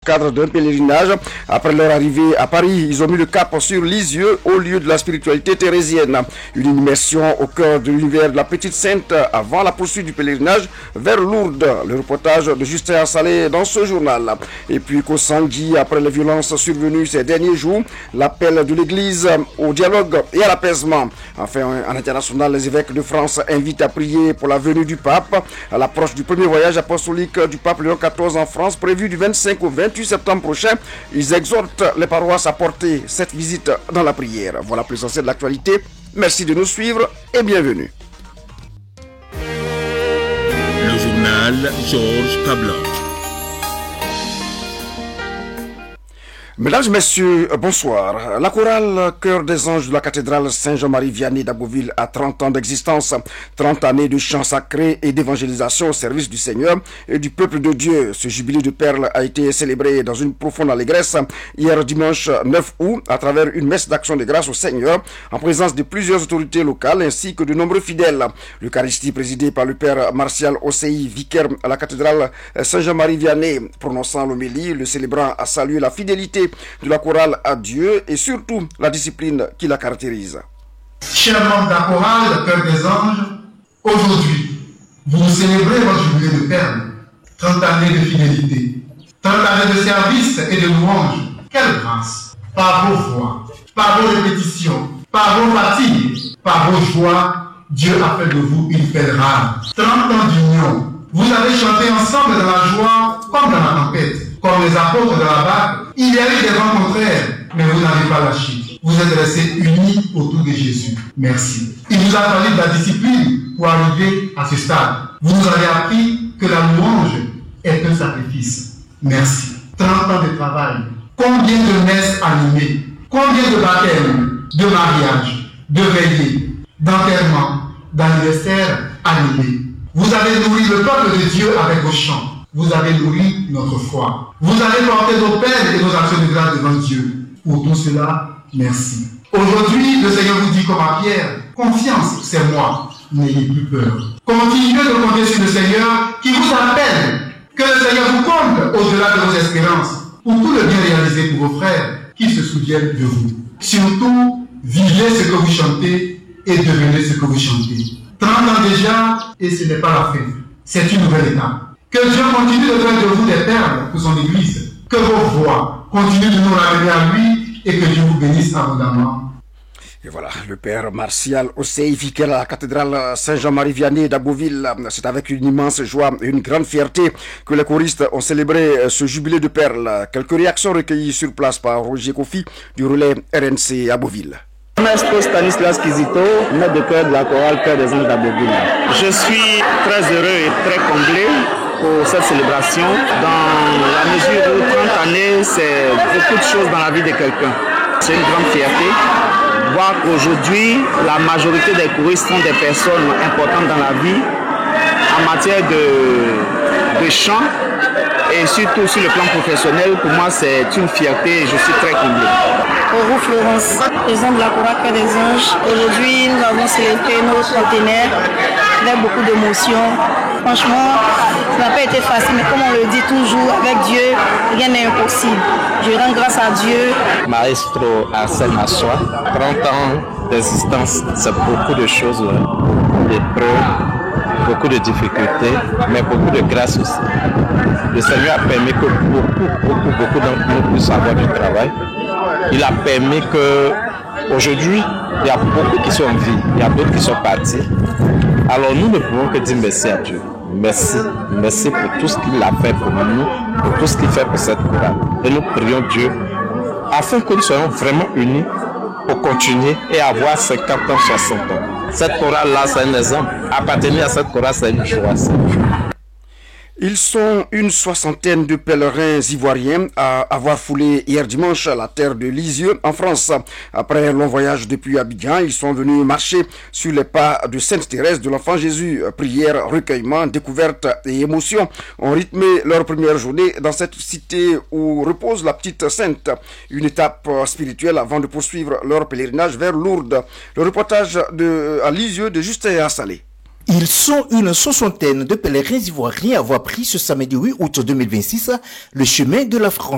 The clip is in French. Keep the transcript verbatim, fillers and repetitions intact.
cadre d'un pèlerinage. Après leur arrivée à Paris, ils ont mis le cap sur Lisieux, au lieu de la spiritualité thérésienne. Une immersion au cœur de l'univers de la Petite Sainte avant la poursuite du pèlerinage vers Lourdes. Le reportage de Justin Salé dans ce journal. Et puis Kossangi, après les violences survenues ces derniers jours, l'appel de l'Église au dialogue et à l'apaisement. Enfin, en international, les évêques de France invitent à prier pour la venue du pape à l'approche du premier voyage apostolique du pape Léon quatorze en France, prévu du vingt-cinq au vingt-huit septembre prochain. Ils exhortent les paroisses à porter cette visite dans la prière. Voilà plus l'essentiel de l'actualité. Merci de nous suivre et bienvenue. Le journal Georges Pablo. Mesdames et messieurs, bonsoir. La chorale Chœur des Anges de la cathédrale Saint-Jean-Marie Vianney d'Abbeville a trente ans d'existence, trente années de chants sacrés et d'évangélisation au service du Seigneur et du peuple de Dieu. Ce jubilé de perles a été célébré dans une profonde allégresse hier dimanche neuf août à travers une messe d'action de grâce au Seigneur en présence de plusieurs autorités locales ainsi que de nombreux fidèles. L'Eucharistie présidée par le Père Martial Osei, vicaire à la cathédrale Saint-Jean-Marie Vianney, prononçant l'homélie, le célébrant a salué la fidélité de la chorale à Dieu et surtout la discipline qui la caractérise. Chers membres de la chorale Chœur des Anges, aujourd'hui, vous célébrez votre jubilé de perles, trente années de fidélité, trente années de service et de louange. Quelle grâce! Par vos voix, par vos répétitions, par vos fatigues, par vos joies, Dieu a fait de vous une perle rare. trente ans d'union, vous avez chanté ensemble dans la joie comme dans la tempête. Comme les apôtres de la barque, il y a eu des vents contraires, mais vous n'avez pas lâché. Vous êtes restés unis autour de Jésus. Merci. Il vous a fallu de la discipline pour arriver à ce stade. Vous nous avez appris que la louange est un sacrifice. Merci. trente ans de travail. Combien de messes animées, combien de baptêmes, de mariages, de veillées, d'enterrements, d'anniversaires animés. Vous avez nourri le peuple de Dieu avec vos chants. Vous avez nourri notre foi. Vous avez porté nos peines et nos actions de grâce devant Dieu. Pour tout cela, merci. Aujourd'hui, le Seigneur vous dit comme à Pierre, confiance, c'est moi, n'ayez plus peur. Continuez de compter sur le Seigneur qui vous appelle. Que le Seigneur vous compte au-delà de vos espérances pour tout le bien réalisé pour vos frères qui se souviennent de vous. Surtout, vivez ce que vous chantez et devenez ce que vous chantez. trente ans déjà et ce n'est pas la fin. C'est une nouvelle étape. Que Dieu continue de faire de vous des perles pour son Église. Que vos voix continuent de nous ramener à lui et que Dieu vous bénisse abondamment. Et voilà, le Père Martial Osei, vicaire à la cathédrale Saint-Jean-Marie Vianney d'Abbeville. C'est avec une immense joie et une grande fierté que les choristes ont célébré ce jubilé de perles. Quelques réactions recueillies sur place par Roger Kofi du relais R N C Abbeville. Maestro Stanislas Kizito, maître de chœur de la chorale Chœur des Anges d'Abbeville. Je suis très heureux et très comblé pour cette célébration, dans la mesure où trente années, c'est beaucoup de choses dans la vie de quelqu'un. C'est une grande fierté. Voir qu'aujourd'hui, la majorité des choristes sont des personnes importantes dans la vie, en matière de, de chant, et surtout sur le plan professionnel, pour moi c'est une fierté et je suis très comblé. Oro Florence, président de la chorale Chœur des Anges. Aujourd'hui, nous avons célébré nos centenaires avec beaucoup d'émotion. Franchement, ça n'a pas été facile, mais comme on le dit toujours, avec Dieu, rien n'est impossible. Je rends grâce à Dieu. Maestro Arsène Massoua, trente ans d'existence, c'est beaucoup de choses, d'épreuves, beaucoup de difficultés, mais beaucoup de grâce aussi. Le Seigneur a permis que beaucoup, beaucoup, beaucoup d'entre nous puissent avoir du travail. Il a permis que aujourd'hui, il y a beaucoup qui sont en vie, il y a d'autres qui sont partis. Alors nous ne pouvons que dire merci à Dieu. Merci, merci pour tout ce qu'il a fait pour nous, pour tout ce qu'il fait pour cette chorale. Et nous prions Dieu afin que nous soyons vraiment unis pour continuer et avoir cinquante ans, soixante ans. Cette chorale-là, c'est un exemple. Appartenir à cette chorale, c'est une joie. Ils sont une soixantaine de pèlerins ivoiriens à avoir foulé hier dimanche la terre de Lisieux en France. Après un long voyage depuis Abidjan, ils sont venus marcher sur les pas de Sainte Thérèse de l'Enfant Jésus. Prière, recueillement, découverte et émotion ont rythmé leur première journée dans cette cité où repose la petite Sainte. Une étape spirituelle avant de poursuivre leur pèlerinage vers Lourdes. Le reportage de, à Lisieux de Justin Assalé. Ils sont une soixantaine de pèlerins ivoiriens à avoir pris ce samedi huit août deux mille vingt-six le chemin de la France.